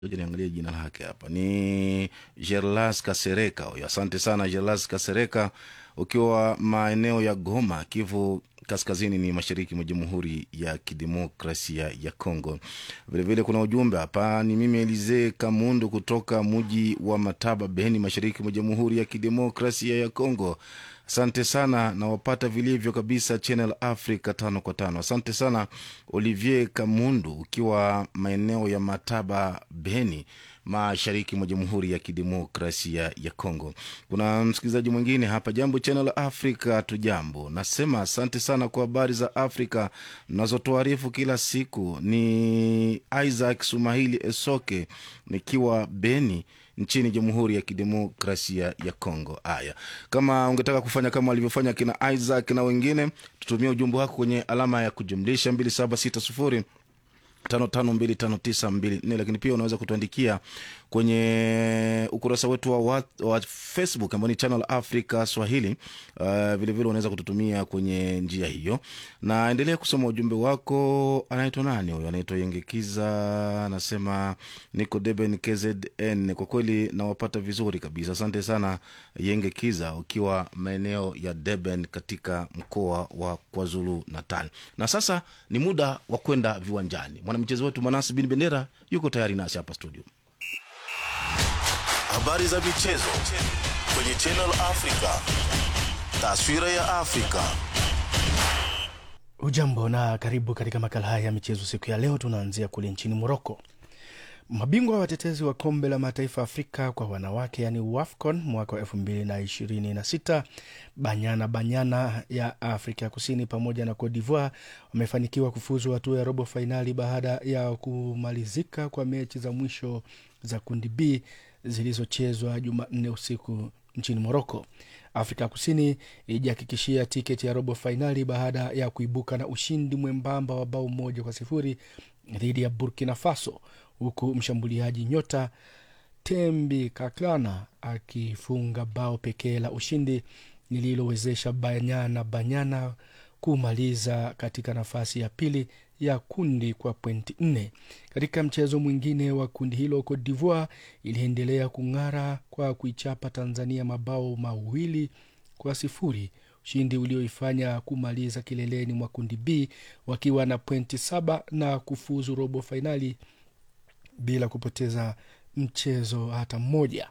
Ngoja niangalie jina lake hapa. Ni Gerlas Kasereka. Huyo. Asante sana Gerlas Kasereka, ukiwa maeneo ya Goma, Kivu Kaskazini ni mashariki mwa Jamhuri ya Kidemokrasia ya Kongo. Vile vile kuna ujumbe hapa, ni mimi Elize Kamundu kutoka mji wa Mataba, Beni, mashariki mwa Jamhuri ya Kidemokrasia ya Kongo. Asante sana, na wapata vilivyo kabisa Channel Africa 5 kwa 5. Asante sana Olivier Kamundu, ukiwa maeneo ya Mataba, Beni, mashariki mwa Jamhuri ya Kidemokrasia ya Kongo. Kuna msikilizaji mwingine hapa, jambo Channel Africa, tujambo. Nasema asante sana kwa habari za Afrika mnazotuarifu kila siku. Ni Isaac Sumahili Esoke, nikiwa Beni nchini Jamhuri ya Kidemokrasia ya Kongo. Aya, kama ungetaka kufanya kama walivyofanya kina Isaac na wengine, tutumie ujumbe wako kwenye alama ya kujumlisha 2760 5525924, lakini pia unaweza kutuandikia kwenye ukurasa wetu wa Facebook ambao ni Channel Africa Swahili. Vile vile unaweza kututumia kwenye njia hiyo, na endelea kusoma ujumbe wako. Anaitwa nani huyo? Anaitwa Yengekiza, anasema niko Deben KZN. Kwa kweli nawapata vizuri kabisa. Asante sana Yengekiza, ukiwa maeneo ya Deben katika mkoa wa KwaZulu Natal. Na sasa ni muda wa kwenda viwanjani. Mwanamchezo wetu Manasi bin Bendera yuko tayari nasi hapa studio. Habari za michezo kwenye Channel Africa. Taswira ya Afrika. Ujambo na karibu katika makala haya ya michezo. Siku ya leo tunaanzia kule nchini Morocco. Mabingwa watetezi wa kombe la mataifa Afrika kwa wanawake, yani WAFCON mwaka wa 2026, Banyana ya Afrika Kusini pamoja na Cote d'Ivoire wamefanikiwa kufuzu hatua ya robo finali baada ya kumalizika kwa mechi za mwisho za kundi B zilizochezwa Jumanne usiku nchini Morocco. Afrika Kusini ilijihakikishia tiketi ya robo finali baada ya kuibuka na ushindi mwembamba wa bao 1-0 dhidi ya Burkina Faso, huku mshambuliaji nyota Tembi Kaklana akifunga bao pekee la ushindi lililowezesha Banyana kumaliza katika nafasi ya pili ya kundi kwa pointi 4. Katika mchezo mwingine wa kundi hilo, Cote d'Ivoire iliendelea kung'ara kwa kuichapa Tanzania mabao 2-0, ushindi ulioifanya kumaliza kileleni mwa kundi B wakiwa na pointi 7 na kufuzu robo finali bila kupoteza mchezo hata mmoja.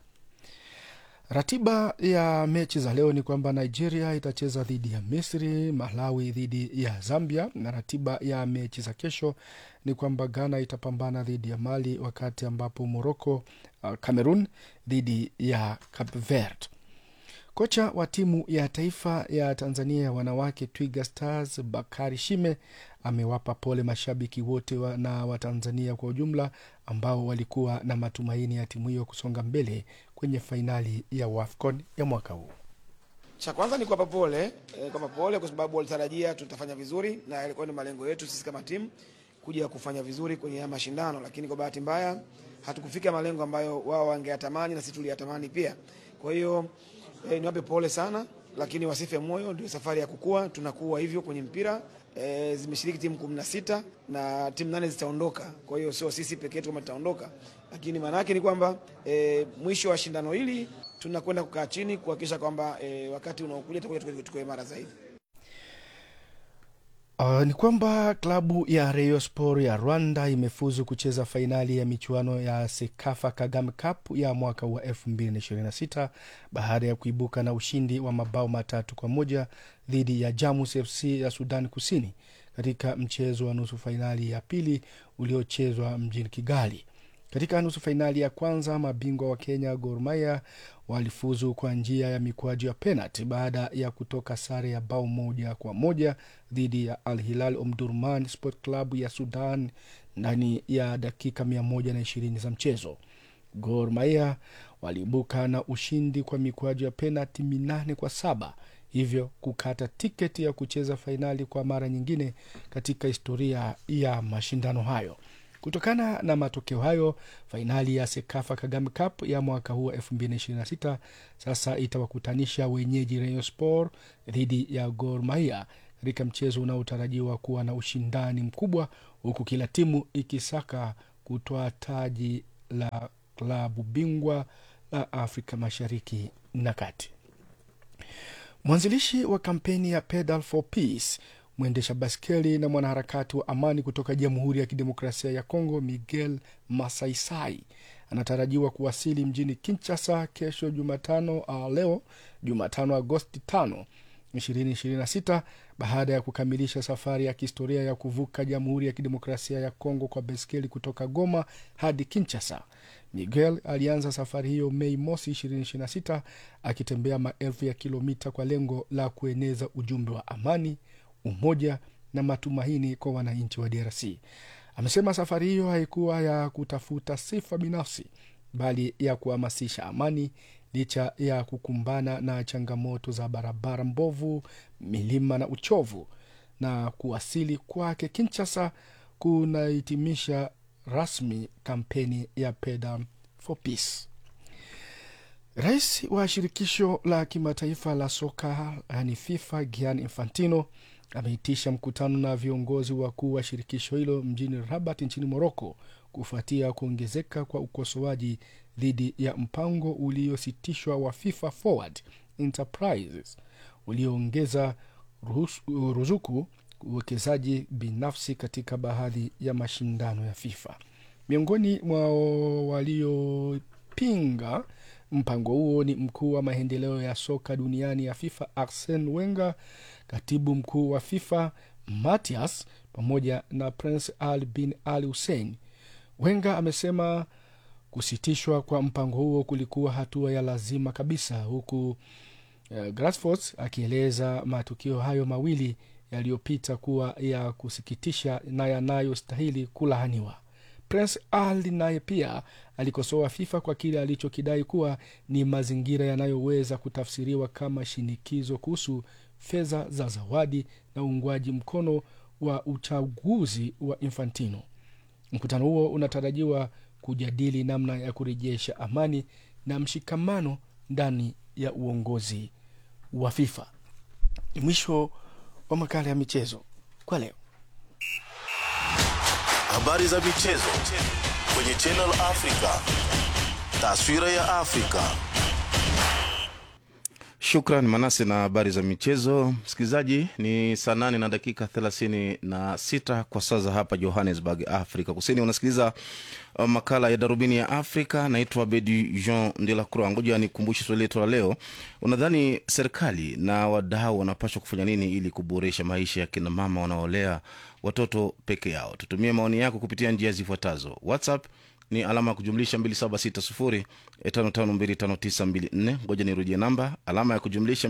Ratiba ya mechi za leo ni kwamba Nigeria itacheza dhidi ya Misri, Malawi dhidi ya Zambia, na ratiba ya mechi za kesho ni kwamba Ghana itapambana dhidi ya Mali, wakati ambapo Morocco, Cameroon dhidi ya Cape Verde. Kocha wa timu ya taifa ya Tanzania ya wanawake Twiga Stars, Bakari Shime, amewapa pole mashabiki wote na wa Tanzania kwa ujumla ambao walikuwa na matumaini ya timu hiyo kusonga mbele kwenye fainali ya WAFCON ya mwaka huu. Cha kwanza ni kuwapa pole, kwa sababu walitarajia tutafanya vizuri na ilikuwa ni malengo yetu sisi kama timu kuja kufanya vizuri kwenye mashindano, lakini kwa bahati mbaya hatukufika malengo ambayo wao wangeyatamani na sisi tuliyatamani pia. Kwa hiyo niwape pole sana, lakini wasife moyo, ndio safari ya kukua, tunakuwa hivyo kwenye mpira. Zimeshiriki timu 16 na timu 8 zitaondoka. Kwa hiyo sio sisi pekee yetu kama tutaondoka, lakini maana yake ni kwamba mwisho wa shindano hili tunakwenda kukaa chini kuhakikisha kwamba wakati unaokuja tutakuja tukue mara zaidi. Ni kwamba klabu ya Rayon Sport ya Rwanda imefuzu kucheza fainali ya michuano ya Sekafa Kagame Cup ya mwaka wa 2026 baada ya kuibuka na ushindi wa mabao 3-1 dhidi ya Jamus FC ya Sudan Kusini katika mchezo wa nusu fainali ya pili uliochezwa mjini Kigali. Katika nusu fainali ya kwanza, mabingwa wa Kenya Gor Mahia walifuzu kwa njia ya mikwaju ya penalti baada ya kutoka sare ya bao 1-1 dhidi ya Al Hilal Omdurman Sport Club ya Sudan ndani ya dakika 120 za mchezo. Gor Mahia waliibuka na ushindi kwa mikwaju ya penalti 8-7, hivyo kukata tiketi ya kucheza fainali kwa mara nyingine katika historia ya mashindano hayo. Kutokana na matokeo hayo, fainali ya Sekafa Kagame Cup ya mwaka huu 2026 sasa itawakutanisha wenyeji Rayon Sport dhidi ya Gor Mahia katika mchezo unaotarajiwa kuwa na ushindani mkubwa, huku kila timu ikisaka kutoa taji la klabu bingwa la Afrika Mashariki na Kati. Mwanzilishi wa kampeni ya Pedal for Peace, mwendesha baskeli na mwanaharakati wa amani kutoka Jamhuri ya Kidemokrasia ya Kongo, Miguel Masaisai, anatarajiwa kuwasili mjini Kinshasa kesho leo Jumatano Agosti 5, 2026, baada ya kukamilisha safari ya kihistoria ya kuvuka Jamhuri ya Kidemokrasia ya Kongo kwa baskeli kutoka Goma hadi Kinshasa. Miguel alianza safari hiyo Mei mosi 2026, akitembea maelfu ya kilomita kwa lengo la kueneza ujumbe wa amani, umoja na matumaini kwa wananchi wa DRC. Amesema safari hiyo haikuwa ya kutafuta sifa binafsi, bali ya kuhamasisha amani licha ya kukumbana na changamoto za barabara mbovu, milima na uchovu. Na kuwasili kwake Kinshasa kunahitimisha rasmi kampeni ya Pedal for Peace. Rais wa shirikisho la kimataifa la soka yani FIFA, Gianni Infantino, ameitisha mkutano na viongozi wakuu wa shirikisho hilo mjini Rabat nchini Morocco kufuatia kuongezeka kwa ukosoaji dhidi ya mpango uliositishwa wa FIFA Forward Enterprises ulioongeza ruzuku uwekezaji binafsi katika baadhi ya mashindano ya FIFA. Miongoni mwa waliopinga mpango huo ni mkuu wa maendeleo ya soka duniani ya FIFA Arsene Wenger, katibu mkuu wa FIFA Matthias, pamoja na Prince Ali bin Ali Hussein. Wenger amesema kusitishwa kwa mpango huo kulikuwa hatua ya lazima kabisa, huku Grassforce akieleza matukio hayo mawili yaliyopita kuwa ya kusikitisha na yanayostahili kulahaniwa. Prince Ali naye pia alikosoa FIFA kwa kile alichokidai kuwa ni mazingira yanayoweza kutafsiriwa kama shinikizo kuhusu fedha za zawadi na uungwaji mkono wa uchaguzi wa Infantino. Mkutano huo unatarajiwa kujadili namna ya kurejesha amani na mshikamano ndani ya uongozi wa FIFA. Mwisho wa makala ya michezo kwa leo. Habari za michezo kwenye Channel Africa. Taswira ya Afrika. Shukran Manase na habari za michezo. Msikilizaji, ni saa 8 na dakika 36 kwa saa za hapa Johannesburg, Afrika Kusini. Unasikiliza makala ya Darubini ya Afrika. Naitwa Bedi Jean de la Croix. Ngoja nikukumbushe swali letu la leo. Unadhani serikali na wadau wanapaswa kufanya nini ili kuboresha maisha ya kina mama wanaolea watoto peke yao? Tutumie maoni yako kupitia njia zifuatazo. WhatsApp ni alama ya kujumlisha 276055259254. Ngoja nirudie namba, alama ya kujumlisha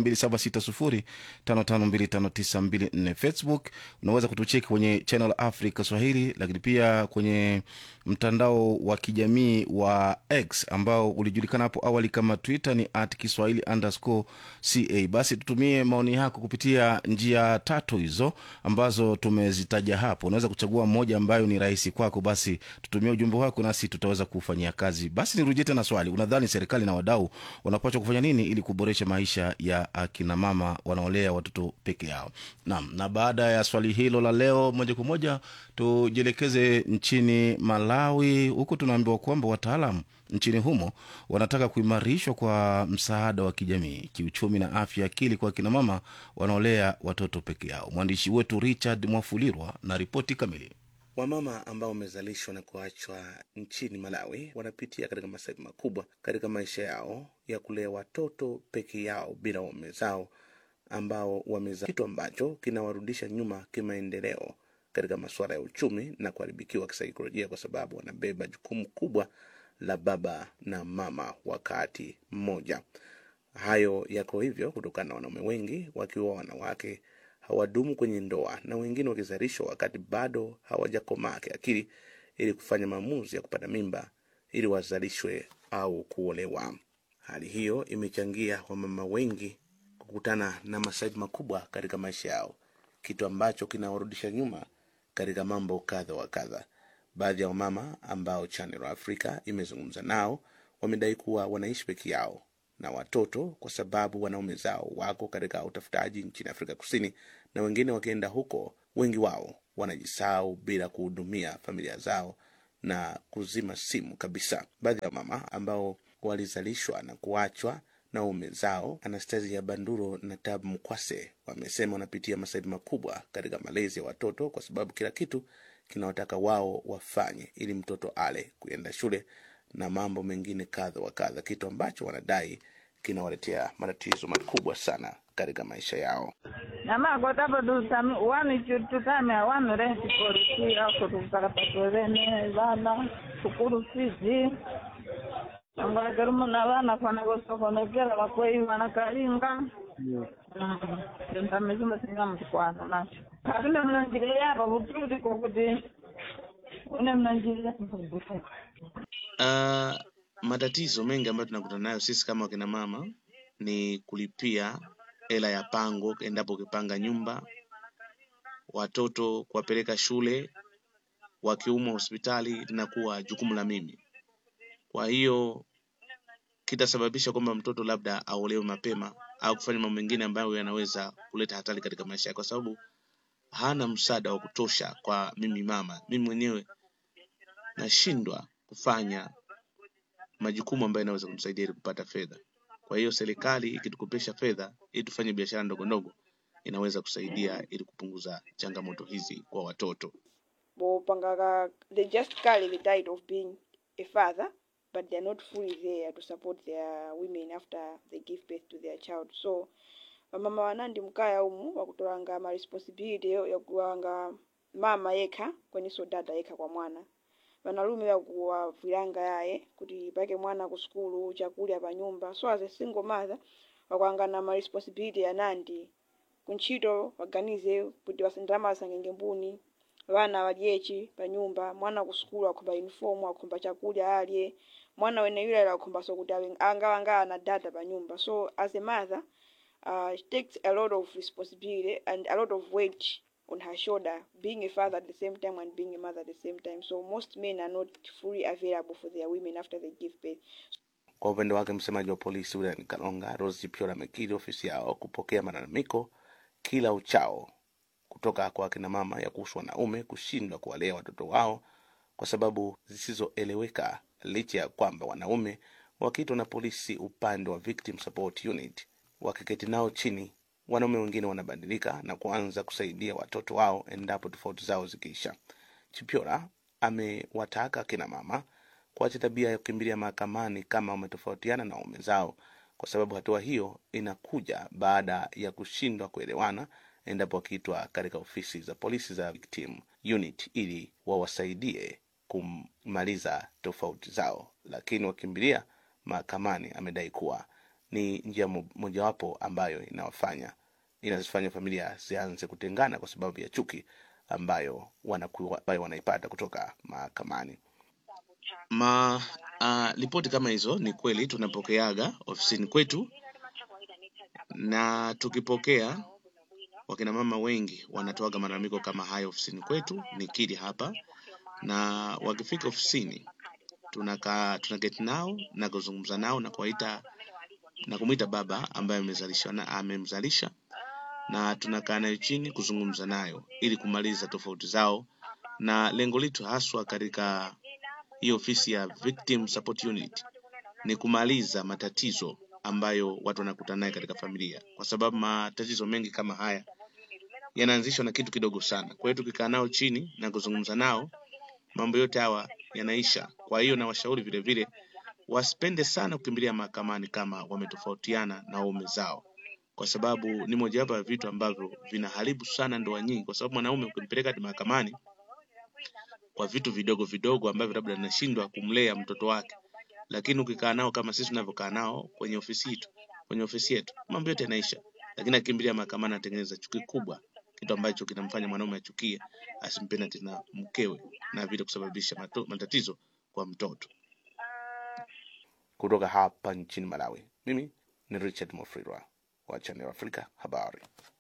276055259254. Facebook unaweza kutucheki kwenye Channel Africa Swahili, lakini pia kwenye mtandao wa kijamii wa X ambao ulijulikana hapo awali kama Twitter ni @Kiswahili_CA. Basi tutumie maoni yako kupitia njia tatu hizo ambazo tumezitaja hapo. Unaweza kuchagua moja ambayo ni rahisi kwako, basi tutumie ujumbe wako nasi tutaweza kufanyia kazi. Basi nirudie tena swali. Unadhani serikali na wadau wanapaswa kufanya nini ili kuboresha maisha ya akina mama wanaolea watoto peke yao? Naam, na baada ya swali hilo la leo, moja kwa moja tujielekeze nchini Malawi. Huko tunaambiwa kwamba wataalamu nchini humo wanataka kuimarishwa kwa msaada wa kijamii, kiuchumi na afya akili kwa kina mama wanaolea watoto peke yao. Mwandishi wetu Richard Mwafulirwa na ripoti kamili. Wamama ambao wamezalishwa na kuachwa nchini Malawi wanapitia katika masaibu makubwa katika maisha yao ya kulea watoto peke yao bila waume zao ambao wamezaa, kitu ambacho kinawarudisha nyuma kimaendeleo katika masuala ya uchumi na kuharibikiwa kisaikolojia kwa sababu wanabeba jukumu kubwa la baba na mama wakati mmoja. Hayo yako hivyo kutokana na wanaume wengi wakiwa wanawake hawadumu kwenye ndoa na wengine wakizalishwa wakati bado hawajakomaa kiakili ili kufanya maamuzi ya kupata mimba ili wazalishwe au kuolewa. Hali hiyo imechangia wamama wengi kukutana na masaibu makubwa katika maisha yao, kitu ambacho kinawarudisha nyuma katika mambo kadha wa kadha. Baadhi ya wamama ambao Channel Africa imezungumza nao wamedai kuwa wanaishi peke yao na watoto kwa sababu wanaume zao wako katika utafutaji nchini Afrika Kusini, na wengine wakienda huko wengi wao wanajisahau bila kuhudumia familia zao na kuzima simu kabisa. Baadhi ya mama ambao walizalishwa na kuachwa na ume zao, Anastasia Banduro na Tab Mkwase, wamesema wanapitia masaibu makubwa katika malezi ya watoto, kwa sababu kila kitu kinawataka wao wafanye ili mtoto ale, kuenda shule na mambo mengine kadha wa kadha, kitu ambacho wanadai kinawaletea matatizo makubwa sana katika maisha yao. Nama gota badu sami wani chutu kame wani renti polisi ako tukakapatwelene bana sukuru fizi anga garumu na bana kwana goso kona kera wakwei wana karinga mezuma singa mtukwana nacho kakile mnanjile yapa butrudi kukuti une mnanjile Matatizo mengi ambayo tunakutana nayo sisi kama wakina mama ni kulipia hela ya pango endapo ukipanga nyumba, watoto kuwapeleka shule, wakiumwa hospitali na kuwa jukumu la mimi. Kwa hiyo kitasababisha kwamba mtoto labda aolewe mapema au kufanya mambo mengine ambayo yanaweza kuleta hatari katika maisha yake, kwa sababu hana msaada wa kutosha. Kwa mimi mama, mimi mwenyewe nashindwa kufanya majukumu ambayo yanaweza kumsaidia ili kupata fedha. Kwa hiyo serikali ikitukopesha fedha ili tufanye biashara ndogo ndogo, inaweza kusaidia ili kupunguza changamoto hizi kwa watoto. Bopangaga, they just carry the title of being a father, but they're not fully there to support their women after they give birth to their child. So mama wanandi mkaya umu wakutolanga ma responsibility ya kuanga mama yeka kwenye so dada yeka kwa mwana. Banalume ya kuwafilanga yae kuti pake mwana ku skulu, chakula pa nyumba. So as a single mother wakuanga na ma responsibility ya nandi kunchito waganize kuti wasindama wasangenge mbuni, wana waliechi pa nyumba, mwana ku skulu akumba uniform, akumba chakula alye, mwana wene yule akumba so kuti anga na dada pa nyumba. So as a mother she takes a lot of responsibility and a lot of weight on her shoulder, being a father at the same time and being a mother at the same time. So most men are not fully available for their women after they give birth. Kwa upande wake msemaji wa polisi William Kalonga, Rose Jipyora, amekiri ofisi yao kupokea malalamiko kila uchao kutoka kwa kina mama ya kuhusu wanaume kushindwa kuwalea watoto wao kwa sababu zisizoeleweka, licha ya kwamba wanaume wakiitwa na polisi upande wa Victim Support Unit wakiketi nao chini, wanaume wengine wanabadilika na kuanza kusaidia watoto wao endapo tofauti zao zikiisha. Jipyora amewataka kina mama kuacha tabia ya kukimbilia mahakamani kama wametofautiana na waume zao, kwa sababu hatua hiyo inakuja baada ya kushindwa kuelewana endapo wakiitwa katika ofisi za polisi za Victim Unit ili wawasaidie kumaliza tofauti zao. Lakini wakimbilia mahakamani, amedai kuwa ni njia mojawapo ambayo inazifanya familia zianze kutengana kwa sababu ya chuki ambayo wanaipata kutoka mahakamani. Ripoti kama hizo ni kweli tunapokeaga ofisini kwetu, na tukipokea wakina mama wengi wanatoaga malalamiko kama hayo ofisini kwetu, nikiri hapa. Na wakifika ofisini tunaketi nao na kuzungumza nao na kuwaita na kumuita baba ambaye amemzalisha, na tunakaa nayo chini kuzungumza nayo ili kumaliza tofauti zao. Na lengo letu haswa katika hii ofisi ya Victim Support Unit ni kumaliza matatizo ambayo watu wanakutana nayo katika familia, kwa sababu matatizo mengi kama haya yanaanzishwa na kitu kidogo sana. Kwa hiyo tukikaa nao chini na kuzungumza nao, mambo yote hawa yanaisha. Kwa hiyo na washauri vile vile wasipende sana kukimbilia mahakamani kama wametofautiana na waume zao, kwa sababu ni mojawapo ya vitu ambavyo vinaharibu sana ndoa nyingi. Kwa sababu mwanaume ukimpeleka mahakamani kwa vitu vidogo vidogo ambavyo labda anashindwa kumlea mtoto wake, lakini ukikaa nao kama sisi tunavyokaa nao kwenye ofisi yetu, mambo yote yanaisha. Lakini akimbilia mahakamani atengeneza chuki kubwa, kitu ambacho kinamfanya mwanaume achukie, asimpende tena mkewe, na vile kusababisha matatizo kwa mtoto. Kutoka hapa nchini Malawi, mimi ni Richard Mofrirwa wa Channel Africa Habari.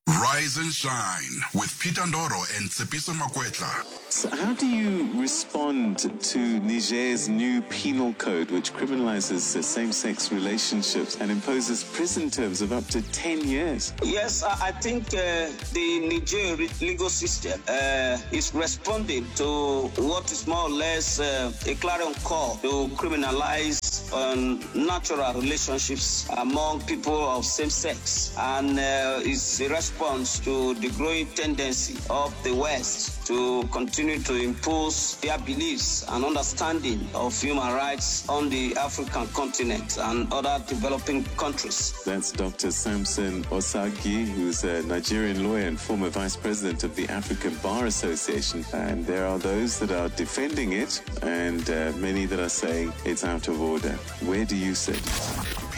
Rise and Shine with Peter Ndoro and Tsepiso Makwetla. So how do you respond to Niger's new penal code, which criminalizes same-sex relationships and imposes prison terms of up to 10 years? Yes, I think the Niger legal system is responding to what is more or less a clarion call to criminalize natural relationships among people of same sex, and is a response to the growing tendency of the West to continue to impose their beliefs and understanding of human rights on the African continent and other developing countries. That's Dr. Samson Osagi, who's a Nigerian lawyer and former vice president of the African Bar Association. And there are those that are defending it and many that are saying it's out of order. Where do you sit?